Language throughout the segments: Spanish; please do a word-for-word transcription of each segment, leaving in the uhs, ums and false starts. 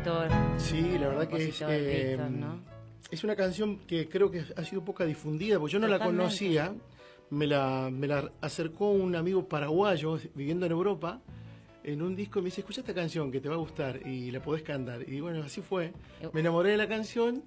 compositor. Sí, la verdad que es, eh, Víctor, ¿no? es una canción que creo que ha sido poca difundida, porque yo no Totalmente. la conocía, me la, me la acercó un amigo paraguayo viviendo en Europa, en un disco, y me dice, escucha esta canción que te va a gustar y la podés cantar. Y bueno, así fue, me enamoré de la canción,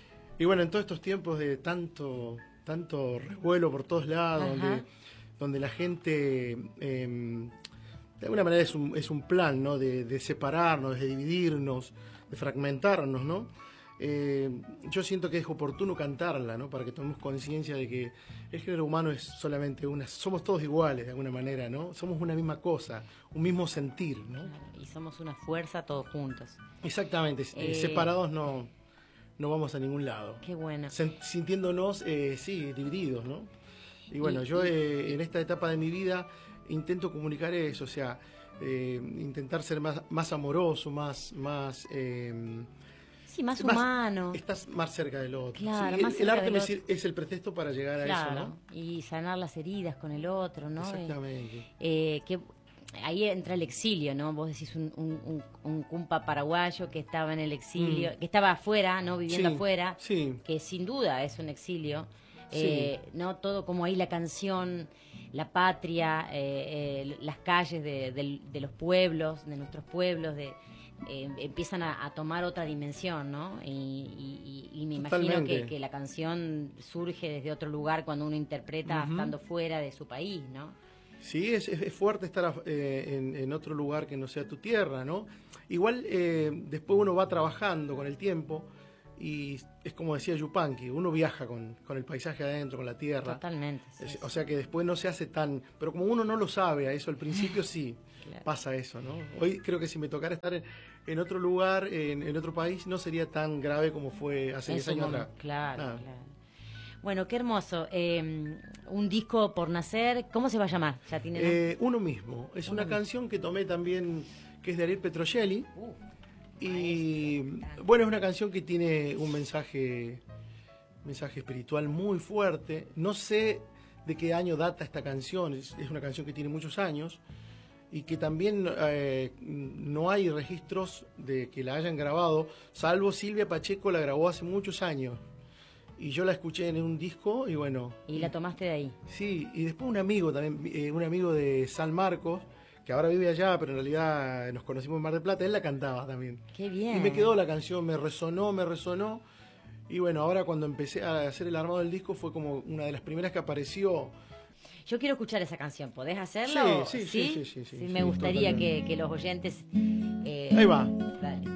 y bueno, en todos estos tiempos de tanto, tanto revuelo por todos lados, donde, donde la gente... Eh, de alguna manera es un, es un plan, ¿no? De, de separarnos, de dividirnos, de fragmentarnos, ¿no? Eh, yo siento que es oportuno cantarla, ¿no? Para que tomemos conciencia de que el género humano es solamente una... Somos todos iguales, de alguna manera, ¿no? Somos una misma cosa, un mismo sentir, ¿no? Claro, y somos una fuerza todos juntos. Exactamente, eh, separados no, no vamos a ningún lado. Qué bueno. Sen, sintiéndonos, eh, sí, divididos, ¿no? Y bueno, y, yo y, eh, en esta etapa de mi vida intento comunicar eso, o sea, eh, intentar ser más, más amoroso, más... más eh, sí, más, más humano. Estás más cerca del otro. Claro, sí, más el, el arte me es el pretexto para llegar claro, a eso, ¿no? Y sanar las heridas con el otro, ¿no? Exactamente. Eh, que ahí entra el exilio, ¿no? Vos decís un, un, un, un cumpa paraguayo que estaba en el exilio, mm. que estaba afuera, ¿no? Viviendo sí, afuera, sí. que sin duda es un exilio. Sí. Eh, no todo como ahí la canción, la patria, eh, eh, las calles de, de, de los pueblos, de nuestros pueblos, de eh, empiezan a, a tomar otra dimensión, ¿no? Y, y, y me imagino que, que la canción surge desde otro lugar cuando uno interpreta uh-huh. estando fuera de su país, ¿no? Sí, es, es fuerte estar eh, en, en otro lugar que no sea tu tierra, ¿no? Igual eh, después uno va trabajando con el tiempo. Y es como decía Yupanqui, uno viaja con, con el paisaje adentro, con la tierra. Totalmente. Sí, es, o sea que después no se hace tan... Pero como uno no lo sabe a eso, al principio sí claro. pasa eso, ¿no? Hoy creo que si me tocara estar en, en otro lugar, en, en otro país, no sería tan grave como fue hace diez años atrás. Claro, ah. claro. Bueno, qué hermoso. Eh, un disco por nacer, ¿cómo se va a llamar? ¿Ya tiene eh, uno mismo. Es uno una mismo. canción que tomé también, que es de Ariel Petrocelli. Uh. Y bueno, es una canción que tiene un mensaje mensaje espiritual muy fuerte. No sé de qué año data esta canción, es, es una canción que tiene muchos años y que también eh, no hay registros de que la hayan grabado, salvo Silvia Pacheco la grabó hace muchos años. Y yo la escuché en un disco y bueno... ¿Y la tomaste de ahí? Sí, y después un amigo también, eh, un amigo de San Marcos, que ahora vive allá, pero en realidad nos conocimos en Mar del Plata, él la cantaba también. ¡Qué bien! Y me quedó la canción, me resonó, me resonó. Y bueno, ahora cuando empecé a hacer el armado del disco fue como una de las primeras que apareció. Yo quiero escuchar esa canción, ¿podés hacerlo? Sí, sí, sí. sí, sí, sí, sí, sí sí me sí, gustaría que, que los oyentes... Eh, Ahí va. Dale.